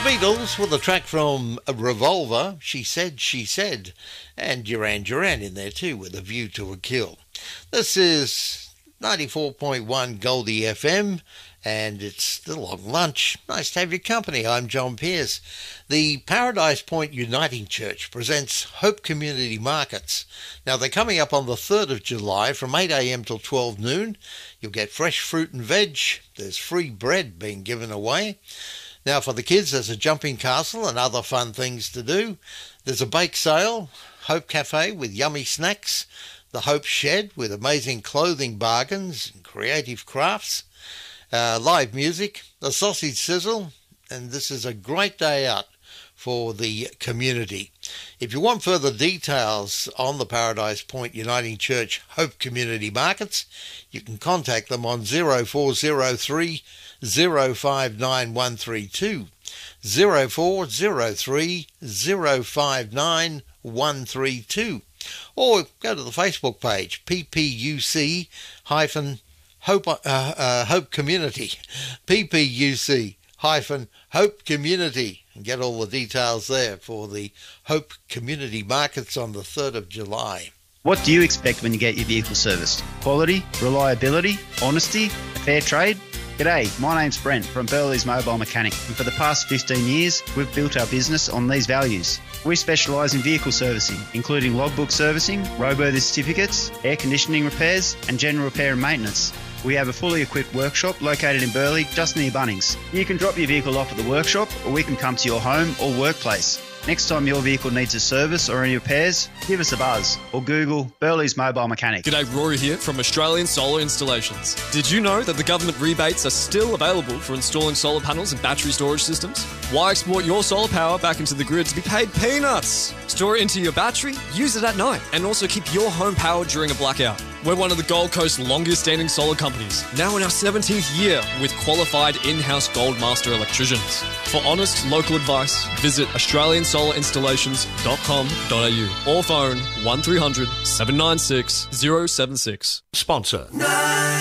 Beatles with a track from Revolver, She Said, and Duran Duran in there too with A View to a Kill. This is 94.1 Goldie FM, and it's still on lunch. Nice to have your company. I'm John Pearce. The Paradise Point Uniting Church presents Hope Community Markets. Now, they're coming up on the 3rd of July from 8 a.m. till 12 noon. You'll get fresh fruit and veg. There's free bread being given away. Now, for the kids, there's a jumping castle and other fun things to do. There's a bake sale, Hope Cafe with yummy snacks, the Hope Shed with amazing clothing bargains and creative crafts, live music, the sausage sizzle, and this is a great day out for the community. If you want further details on the Paradise Point Uniting Church Hope Community Markets, you can contact them on 0403 059 132, 0403 059 132, or go to the Facebook page, PPUC-Hope Community, PPUC-Hope Community, and get all the details there for the Hope Community Markets on the 3rd of July. What do you expect when you get your vehicle serviced? Quality, reliability, honesty, a fair trade? G'day, my name's Brent from Burley's Mobile Mechanic, and for the past 15 years, we've built our business on these values. We specialise in vehicle servicing, including logbook servicing, roadworthy certificates, air conditioning repairs, and general repair and maintenance. We have a fully equipped workshop located in Burley, just near Bunnings. You can drop your vehicle off at the workshop, or we can come to your home or workplace. Next time your vehicle needs a service or any repairs, give us a buzz or Google Burley's Mobile Mechanic. G'day, Rory here from Australian Solar Installations. Did you know that the government rebates are still available for installing solar panels and battery storage systems? Why export your solar power back into the grid to be paid peanuts? Store it into your battery, use it at night, and also keep your home powered during a blackout. We're one of the Gold Coast's longest standing solar companies, now in our 17th year with qualified in-house Gold Master electricians. For honest local advice, visit australiansolarinstallations.com.au or phone 1300 796 076. Sponsor.